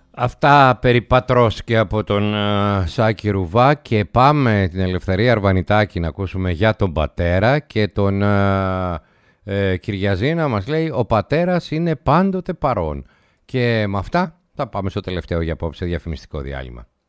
Αυτά περί Πατρόσκη από τον Σάκη Ρουβά και πάμε την Ελευθερία Αρβανιτάκη να ακούσουμε για τον πατέρα και τον Κυριαζή να μας λέει ο πατέρας είναι πάντοτε παρόν. Και με αυτά θα πάμε στο τελευταίο για απόψε διαφημιστικό διάλειμμα.